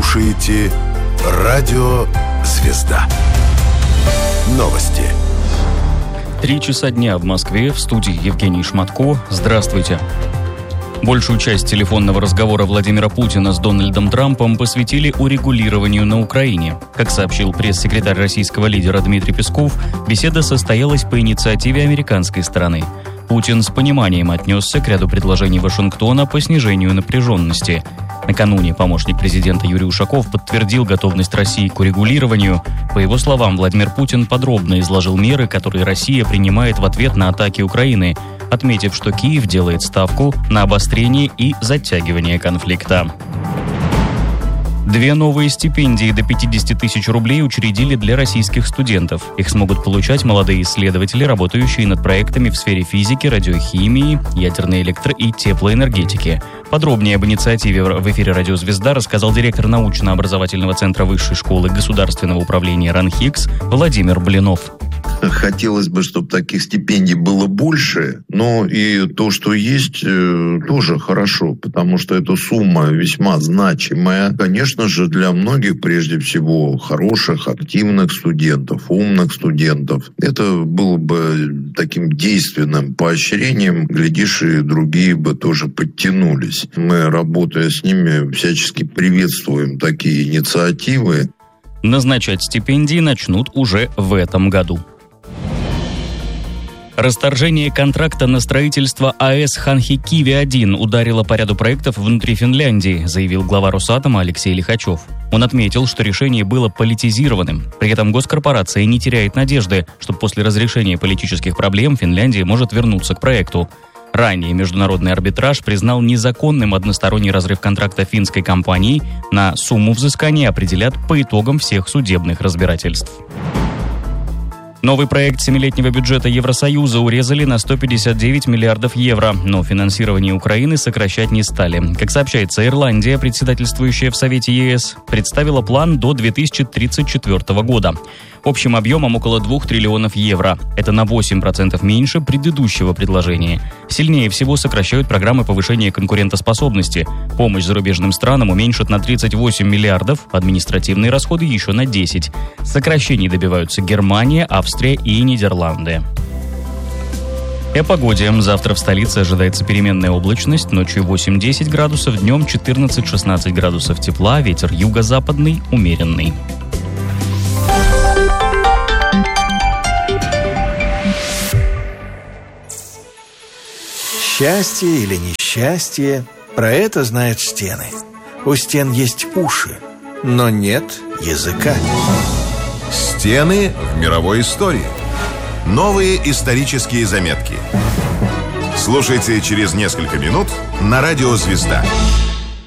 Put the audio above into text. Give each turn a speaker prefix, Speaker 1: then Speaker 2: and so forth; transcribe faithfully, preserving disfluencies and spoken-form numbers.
Speaker 1: слушаете Радио Звезда. Новости.
Speaker 2: Три часа дня в Москве, в студии Евгений Шматко. Здравствуйте. Большую часть телефонного разговора Владимира Путина с Дональдом Трампом посвятили урегулированию на Украине. Как сообщил пресс-секретарь российского лидера Дмитрий Песков, беседа состоялась по инициативе американской стороны. Путин с пониманием отнесся к ряду предложений Вашингтона по снижению напряженности. Накануне помощник президента Юрий Ушаков подтвердил готовность России к урегулированию. По его словам, Владимир Путин подробно изложил меры, которые Россия принимает в ответ на атаки Украины, отметив, что Киев делает ставку на обострение и затягивание конфликта. Две новые стипендии до пятьдесят тысяч рублей учредили для российских студентов. Их смогут получать молодые исследователи, работающие над проектами в сфере физики, радиохимии, ядерной электро- и теплоэнергетики. Подробнее об инициативе в эфире «Радио Звезда» рассказал директор научно-образовательного центра Высшей школы государственного управления РАНХИКС Владимир Блинов.
Speaker 3: Хотелось бы, чтобы таких стипендий было больше, но и то, что есть, тоже хорошо, потому что эта сумма весьма значимая. Конечно же, для многих, прежде всего, хороших, активных студентов, умных студентов. Это было бы таким действенным поощрением, глядишь, и другие бы тоже подтянулись. Мы, работая с ними, всячески приветствуем такие инициативы.
Speaker 2: Назначать стипендии начнут уже в этом году. Расторжение контракта на строительство АЭС Ханхи-Киви-один ударило по ряду проектов внутри Финляндии, заявил глава Росатома Алексей Лихачев. Он отметил, что решение было политизированным. При этом госкорпорация не теряет надежды, что после разрешения политических проблем Финляндия может вернуться к проекту. Ранее международный арбитраж признал незаконным односторонний разрыв контракта финской компании. На сумму взыскания определят по итогам всех судебных разбирательств. Новый проект семилетнего бюджета Евросоюза урезали на сто пятьдесят девять миллиардов евро, но финансирование Украины сокращать не стали. Как сообщается, Ирландия, председательствующая в Совете ЕС, представила план до две тысячи тридцать четвёртого года. Общим объемом около двух триллионов евро. Это на восемь процентов меньше предыдущего предложения. Сильнее всего сокращают программы повышения конкурентоспособности. Помощь зарубежным странам уменьшат на тридцать восемь миллиардов, административные расходы еще на десять. Сокращений добиваются Германия, Австрия и Нидерланды. И о погоде. Завтра в столице ожидается переменная облачность, ночью восемь-десять градусов, днем четырнадцать-шестнадцать градусов тепла, ветер юго-западный, умеренный.
Speaker 4: Счастье или несчастье, про это знают стены. У стен есть уши, но нет языка.
Speaker 1: Стены в мировой истории. Новые исторические заметки. Слушайте через несколько минут на Радио Звезда.